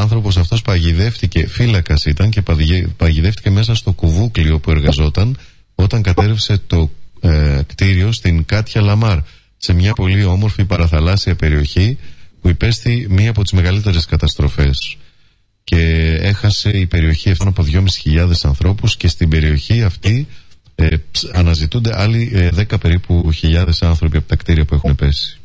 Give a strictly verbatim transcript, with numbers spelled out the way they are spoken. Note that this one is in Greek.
άνθρωπος αυτός παγιδεύτηκε, φύλακας ήταν και παγιδεύτηκε μέσα στο κουβούκλιο που εργαζόταν όταν κατέρευσε το ε, κτίριο στην Κάτια Λαμάρ, σε μια πολύ όμορφη παραθαλάσσια περιοχή που υπέστη μία από τις μεγαλύτερες καταστροφές. Και έχασε η περιοχή αυτή από δυόμισι χιλιάδες ανθρώπους, και στην περιοχή αυτή ε, αναζητούνται άλλοι ε, δέκα περίπου χιλιάδες άνθρωποι από τα κτίρια που έχουν πέσει.